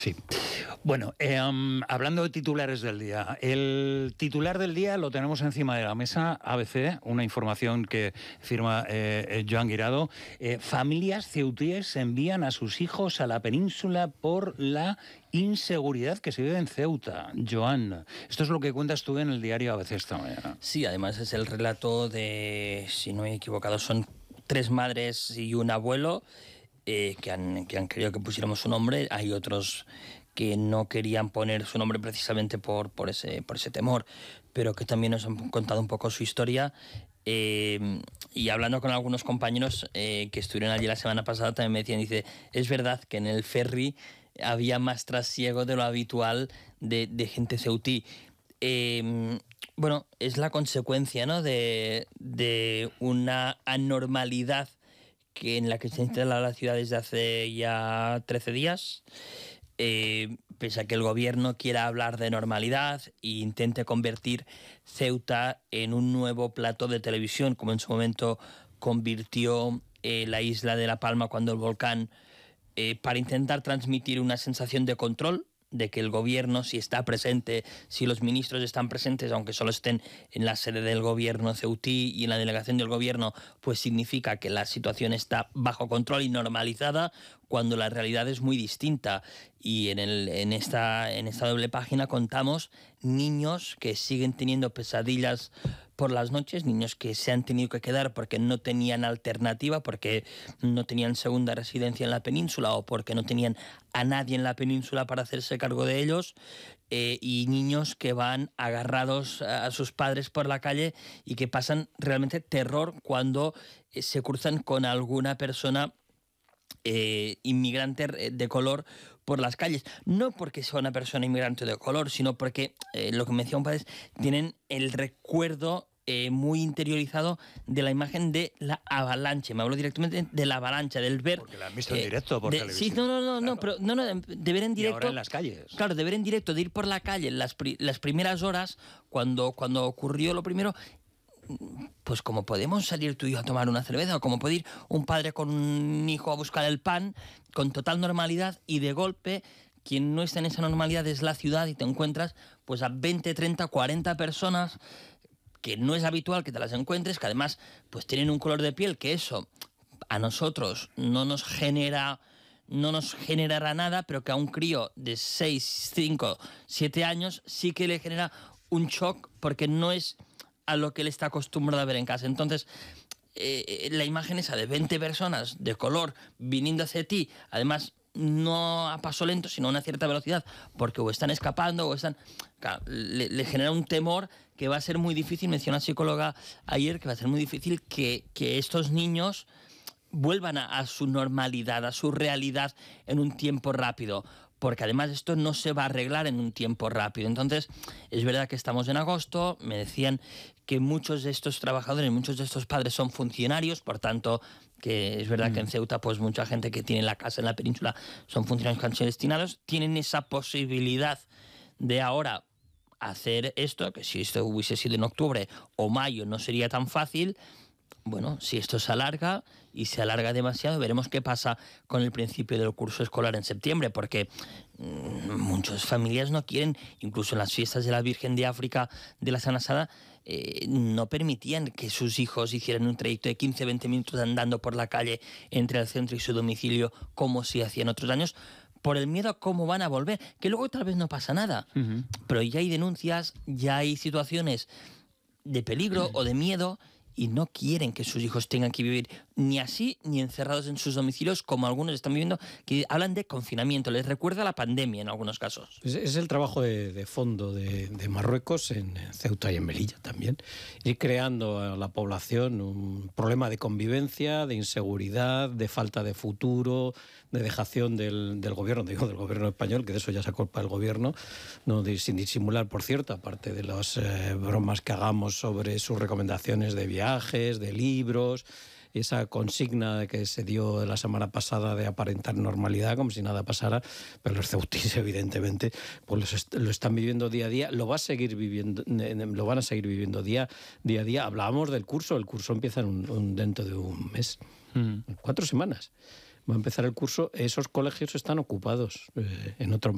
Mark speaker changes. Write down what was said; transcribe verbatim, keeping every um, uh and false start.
Speaker 1: Sí. Bueno, eh, um, hablando de titulares del día, el titular del día lo tenemos encima de la mesa, A B C, una información que firma eh, Joan Guirado. Eh, familias ceutíes envían a sus hijos a la península por la inseguridad que se vive en Ceuta. Joan, esto es lo que cuentas tú en el diario A B C esta mañana.
Speaker 2: Sí, además es el relato de, si no me he equivocado, son tres madres y un abuelo eh, que, han, que han querido que pusiéramos su nombre. Hay otros que no querían poner su nombre precisamente por, por, ese, por ese temor, pero que también nos han contado un poco su historia. Eh, y hablando con algunos compañeros eh, que estuvieron allí la semana pasada, también me decían, dice, es verdad que en el ferry había más trasiego de lo habitual de, de gente ceutí. Eh, bueno, es la consecuencia, ¿no?, de, de una anormalidad que en la que se instala la ciudad desde hace ya trece días. Eh, pese a que el gobierno quiera hablar de normalidad e intente convertir Ceuta en un nuevo plato de televisión, como en su momento convirtió eh, la isla de La Palma cuando el volcán, eh, para intentar transmitir una sensación de control, de que el gobierno, si está presente, si los ministros están presentes, aunque solo estén en la sede del gobierno ceutí y en la delegación del gobierno, pues significa que la situación está bajo control y normalizada, cuando la realidad es muy distinta. Y en, el, en, esta, en esta doble página contamos niños que siguen teniendo pesadillas por las noches, niños que se han tenido que quedar porque no tenían alternativa, porque no tenían segunda residencia en la península o porque no tenían a nadie en la península para hacerse cargo de ellos, eh, y niños que van agarrados a sus padres por la calle y que pasan realmente terror cuando eh, se cruzan con alguna persona Eh, inmigrante de color por las calles. No porque sea una persona inmigrante de color, sino porque, eh, lo que me decía un padre, es, tienen el recuerdo eh, muy interiorizado de la imagen de la avalancha. Me hablo directamente de la avalancha, del ver...
Speaker 1: Porque la han visto eh, en directo por
Speaker 2: de,
Speaker 1: televisión.
Speaker 2: Sí, no, no, no,
Speaker 1: claro.
Speaker 2: no, pero no, no, de ver en directo...
Speaker 1: Y ahora en las calles.
Speaker 2: Claro, de ver en directo, de ir por la calle en las, pri las primeras horas, cuando, cuando ocurrió lo primero... Pues como podemos salir tú y yo a tomar una cerveza, o como puede ir un padre con un hijo a buscar el pan con total normalidad, y de golpe quien no está en esa normalidad es la ciudad y te encuentras pues a veinte, treinta, cuarenta personas que no es habitual que te las encuentres, que además pues tienen un color de piel que eso a nosotros no nos genera... no nos generará nada, pero que a un crío de seis, cinco, siete años sí que le genera un shock, porque no es a lo que él está acostumbrado a ver en casa. Entonces, eh, la imagen esa de veinte personas de color viniendo hacia ti, además no a paso lento, sino a una cierta velocidad, porque o están escapando o están... Claro, le, le genera un temor que va a ser muy difícil, me decía una psicóloga ayer, que va a ser muy difícil que, que estos niños vuelvan a, a su normalidad, a su realidad en un tiempo rápido, porque además esto no se va a arreglar en un tiempo rápido. Entonces, es verdad que estamos en agosto, me decían que muchos de estos trabajadores, muchos de estos padres son funcionarios, por tanto, que es verdad mm. que en Ceuta, pues mucha gente que tiene la casa en la península son funcionarios que han sido destinados, tienen esa posibilidad de ahora hacer esto, que si esto hubiese sido en octubre o mayo no sería tan fácil. Bueno, si esto se alarga y se alarga demasiado, veremos qué pasa con el principio del curso escolar en septiembre, porque mmm, muchas familias no quieren, incluso en las fiestas de la Virgen de África de la Sana Sada, eh, no permitían que sus hijos hicieran un trayecto de quince a veinte minutos andando por la calle entre el centro y su domicilio, como si hacían otros años, por el miedo a cómo van a volver, que luego tal vez no pasa nada, uh-huh. pero ya hay denuncias, ya hay situaciones de peligro uh-huh. o de miedo, y no quieren que sus hijos tengan que vivir ni así ni encerrados en sus domicilios, como algunos están viviendo, que hablan de confinamiento. Les recuerda la pandemia en algunos casos.
Speaker 3: Es, es el trabajo de, de fondo de, de Marruecos en Ceuta y en Melilla también, ir creando a la población un problema de convivencia, de inseguridad, de falta de futuro, de dejación del, del gobierno, digo del gobierno español, que de eso ya se culpa el gobierno, no de, sin disimular, por cierto, aparte de las eh, bromas que hagamos sobre sus recomendaciones de viaje, viajes, de libros, esa consigna que se dio la semana pasada de aparentar normalidad como si nada pasara, pero los ceutíes evidentemente pues lo están viviendo día a día, lo va a seguir viviendo, lo van a seguir viviendo día, día a día. Hablábamos del curso, el curso empieza en un, un, dentro de un mes, mm. cuatro semanas. Va a empezar el curso, esos colegios están ocupados eh, en otro